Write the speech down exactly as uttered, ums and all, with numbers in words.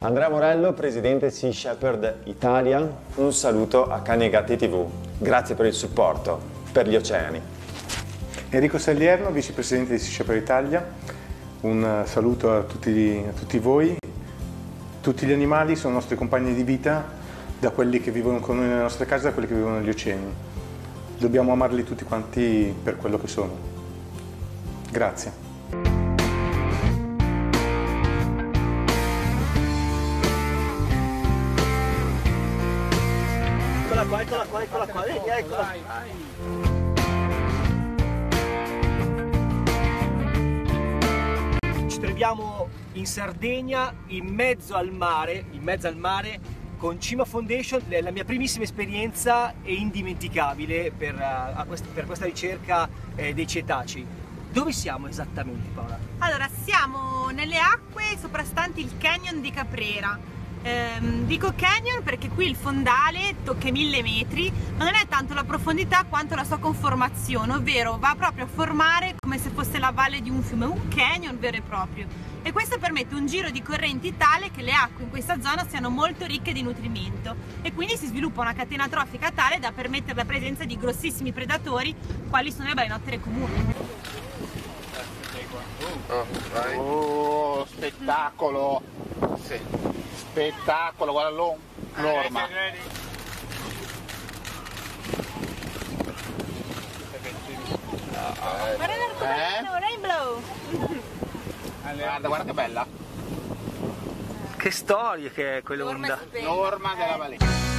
Andrea Morello, presidente Sea Shepherd Italia, un saluto a Cani e Gatti tivù. Grazie per il supporto per gli oceani. Enrico Saglierno, vicepresidente di Sea Shepherd Italia, un saluto a tutti, a tutti voi. Tutti gli animali sono nostri compagni di vita, da quelli che vivono con noi nelle nostre case, da quelli che vivono negli oceani. Dobbiamo amarli tutti quanti per quello che sono. Grazie. Eccola qua, eccola qua, eccola qua, vedi, eccola. Ci troviamo in Sardegna, in mezzo al mare, in mezzo al mare, con Cima Foundation, la mia primissima esperienza e indimenticabile per, uh, quest per questa ricerca eh, dei cetacei. Dove siamo esattamente, Paola? Allora, siamo nelle acque soprastanti il canyon di Caprera. Ehm, dico canyon perché qui il fondale tocca i mille metri, ma non è tanto la profondità quanto la sua conformazione, ovvero va proprio a formare come se fosse la valle di un fiume, un canyon vero e proprio. E questo permette un giro di correnti tale che le acque in questa zona siano molto ricche di nutrimento e quindi si sviluppa una catena trofica tale da permettere la presenza di grossissimi predatori quali sono le balenottere comuni. Oh, vai. Oh, spettacolo! Sì. Spettacolo, guarda l'orma. Guarda l'arcobaleno, rainbow! Guarda, guarda che bella. Che storie che è quell'onda! L'orma della balena.